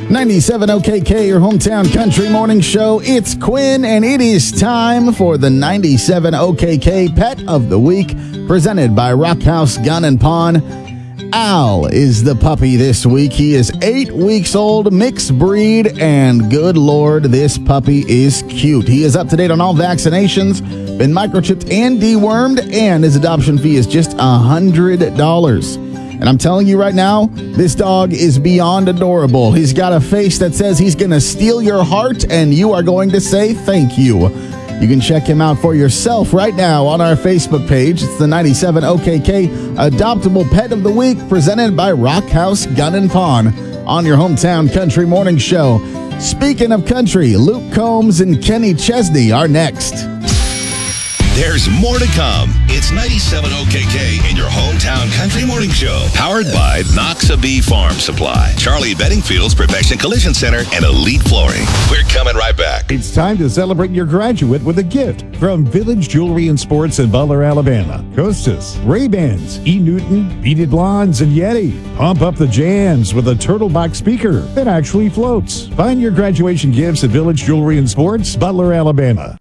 97 OKK, your hometown country morning show. It's Quinn, and it is time for the 97 OKK Pet of the Week, presented by Rockhouse Gun and Pawn. Al is the puppy this week. He is 8 weeks old, mixed breed, and good Lord, this puppy is cute. He is up to date on all vaccinations, been microchipped and dewormed, and his adoption fee is just $100. And I'm telling you right now, this dog is beyond adorable. He's got a face that says he's going to steal your heart, and you are going to say thank you. You can check him out for yourself right now on our Facebook page. It's the 97 OKK Adoptable Pet of the Week, presented by Rockhouse Gun and Pawn on your hometown country morning show. Speaking of country, Luke Combs and Kenny Chesney are next. There's more to come. It's 97 OKK in your hometown country morning show. Powered by Noxabee Farm Supply, Charlie Bedingfield's Perfection Collision Center, and Elite Flooring. We're coming right back. It's time to celebrate your graduate with a gift from Village Jewelry and Sports in Butler, Alabama. Costas, Ray-Bans, E. Newton, Beaded Blondes, and Yeti. Pump up the jams with a turtle box speaker that actually floats. Find your graduation gifts at Village Jewelry and Sports, Butler, Alabama.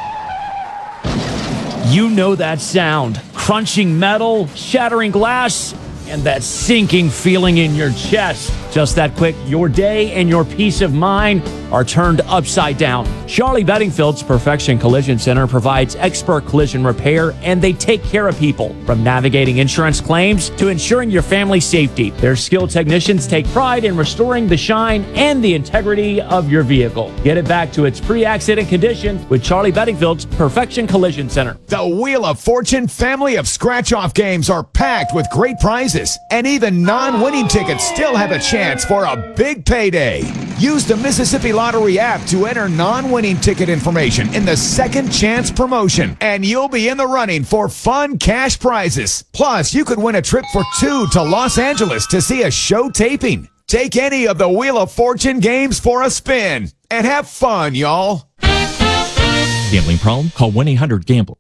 You know that sound. Crunching metal, shattering glass, and that sinking feeling in your chest. Just that quick, your day and your peace of mind are turned upside down. Charlie Bedingfield's Perfection Collision Center provides expert collision repair, and they take care of people. From navigating insurance claims to ensuring your family's safety, their skilled technicians take pride in restoring the shine and the integrity of your vehicle. Get it back to its pre-accident condition with Charlie Bedingfield's Perfection Collision Center. The Wheel of Fortune family of scratch-off games are packed with great prizes, and even non-winning tickets still have a chance for a big payday. Use the Mississippi Lottery app to enter non-winning ticket information in the Second Chance promotion, and you'll be in the running for fun cash prizes. Plus, you could win a trip for two to Los Angeles to see a show taping. Take any of the Wheel of Fortune games for a spin and have fun, y'all. Gambling problem? Call 1-800-GAMBLER.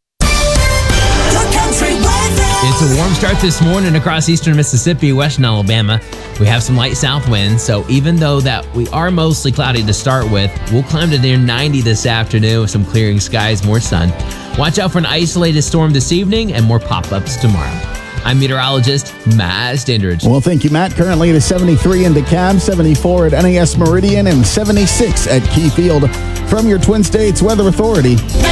It's a warm start this morning across eastern Mississippi, western Alabama. We have some light south winds, so even though that we are mostly cloudy to start with, we'll climb to near 90 this afternoon with some clearing skies, more sun. Watch out for an isolated storm this evening and more pop-ups tomorrow. I'm meteorologist Matt Standridge. Well, thank you, Matt. Currently it is 73 in DeKalb, 74 at NAS Meridian, and 76 at Key Field. From your Twin States Weather Authority,